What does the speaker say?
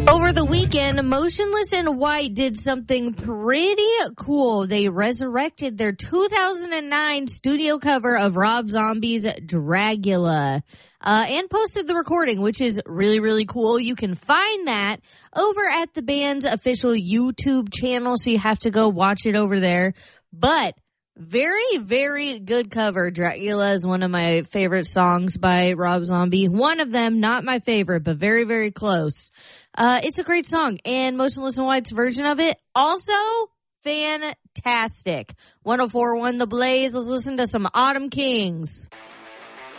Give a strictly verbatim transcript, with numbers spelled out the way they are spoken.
Over the weekend, Motionless in White did something pretty cool. They resurrected their two thousand nine studio cover of Rob Zombie's Dragula, uh, and posted the recording, which is really, really cool. You can find that over at the band's official YouTube channel, so you have to go watch it over there. But very, very good cover. Dragula is one of my favorite songs by Rob Zombie. One of them, not my favorite, but very, very close. Uh, it's a great song, and Motionless in White's version of it, also fantastic. one oh four point one The Blaze. Let's listen to some Autumn Kings.